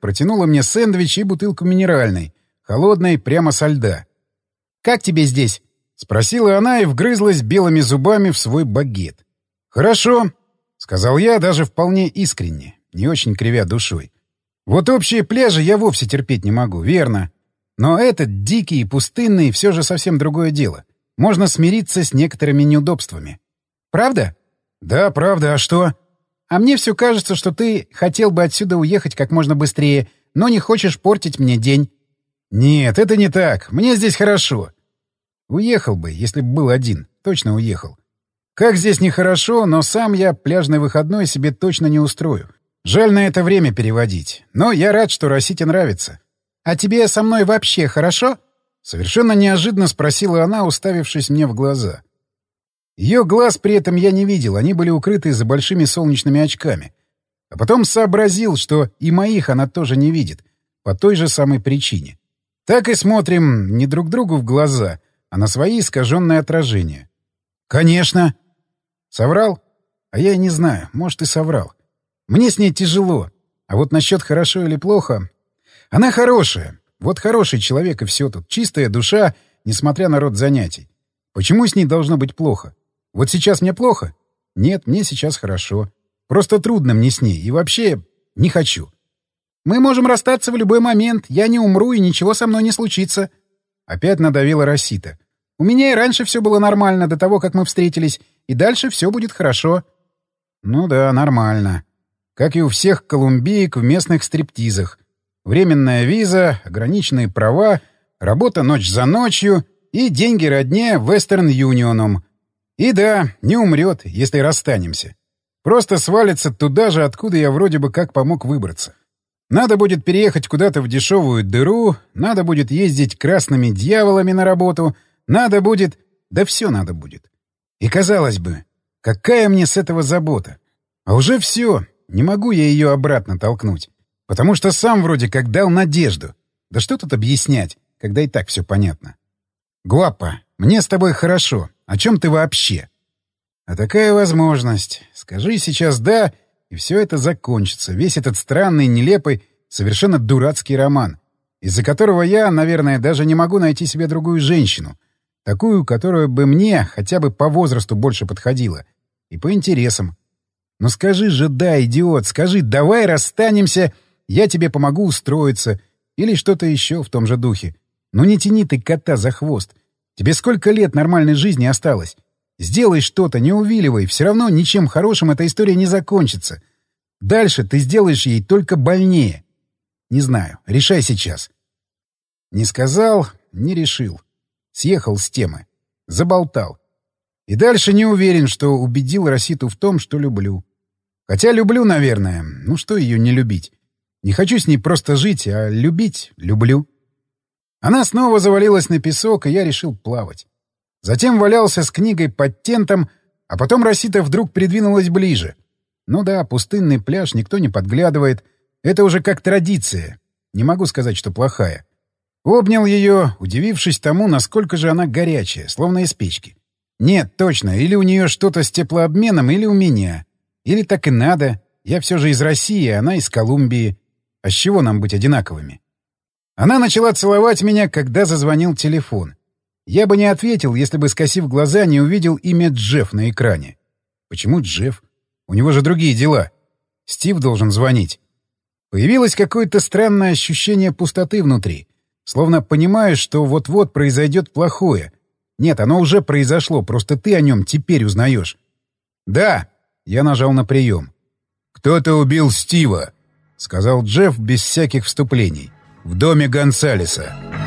протянула мне сэндвич и бутылку минеральной, холодной, прямо со льда. «Как тебе здесь?» — спросила она и вгрызлась белыми зубами в свой багет. «Хорошо», — сказал я даже вполне искренне, не очень кривя душой. «Вот общие пляжи я вовсе терпеть не могу, верно. Но этот дикий и пустынный все же совсем другое дело. Можно смириться с некоторыми неудобствами». «Правда?» «Да, правда. А что?» «А мне все кажется, что ты хотел бы отсюда уехать как можно быстрее, но не хочешь портить мне день». «Нет, это не так. Мне здесь хорошо». Уехал бы, если бы был один. Точно уехал. Как здесь нехорошо, но сам я пляжный выходной себе точно не устрою. Жаль на это время переводить. Но я рад, что Росите нравится. «А тебе со мной вообще хорошо?» Совершенно неожиданно спросила она, уставившись мне в глаза. Ее глаз при этом я не видел, они были укрыты за большими солнечными очками. А потом сообразил, что и моих она тоже не видит, по той же самой причине. Так и смотрим не друг другу в глаза, а на свои искаженные отражения. «Конечно!» Соврал? А я и не знаю, может, и соврал. Мне с ней тяжело. А вот насчет хорошо или плохо... Она хорошая. Вот хороший человек и все тут. Чистая душа, несмотря на род занятий. Почему с ней должно быть плохо? Вот сейчас мне плохо? Нет, мне сейчас хорошо. Просто трудно мне с ней. И вообще не хочу. Мы можем расстаться в любой момент. Я не умру, и ничего со мной не случится. Опять надавила Росита. У меня и раньше все было нормально до того, как мы встретились. И дальше все будет хорошо. Ну да, нормально. Как и у всех колумбиек в местных стриптизах. Временная виза, ограниченные права, работа ночь за ночью и деньги родне Western Union'ом. И да, не умрет, если расстанемся. Просто свалится туда же, откуда я вроде бы как помог выбраться. Надо будет переехать куда-то в дешевую дыру, надо будет ездить красными дьяволами на работу, надо будет... Да все надо будет. И казалось бы, какая мне с этого забота? А уже все, не могу я ее обратно толкнуть. Потому что сам вроде как дал надежду. Да что тут объяснять, когда и так все понятно? Гуапа, мне с тобой хорошо. О чем ты вообще? А такая возможность. Скажи сейчас «да», и все это закончится. Весь этот странный, нелепый, совершенно дурацкий роман, из-за которого я, наверное, даже не могу найти себе другую женщину. Такую, которая бы мне хотя бы по возрасту больше подходила. И по интересам. Ну скажи же «да», идиот, скажи «давай расстанемся», я тебе помогу устроиться. Или что-то еще в том же духе. Ну не тяни ты кота за хвост. Тебе сколько лет нормальной жизни осталось? Сделай что-то, не увиливай. Все равно ничем хорошим эта история не закончится. Дальше ты сделаешь ей только больнее. Не знаю. Решай сейчас. Не сказал, не решил. Съехал с темы. Заболтал. И дальше не уверен, что убедил Роситу в том, что люблю. Хотя люблю, наверное. Ну что ее не любить? Не хочу с ней просто жить, а любить люблю. Она снова завалилась на песок, и я решил плавать. Затем валялся с книгой под тентом, а потом Росита вдруг придвинулась ближе. Ну да, пустынный пляж, никто не подглядывает. Это уже как традиция. Не могу сказать, что плохая. Обнял ее, удивившись тому, насколько же она горячая, словно из печки. Нет, точно, или у нее что-то с теплообменом, или у меня. Или так и надо. Я все же из России, а она из Колумбии. А с чего нам быть одинаковыми? Она начала целовать меня, когда зазвонил телефон. Я бы не ответил, если бы, скосив глаза, не увидел имя Джефф на экране. Почему Джефф? У него же другие дела. Стив должен звонить. Появилось какое-то странное ощущение пустоты внутри. Словно понимаешь, что вот-вот произойдет плохое. Нет, оно уже произошло, просто ты о нем теперь узнаешь. «Да», — я нажал на прием. «Кто-то убил Стива», — сказал Джефф без всяких вступлений. «В доме Гонсалеса».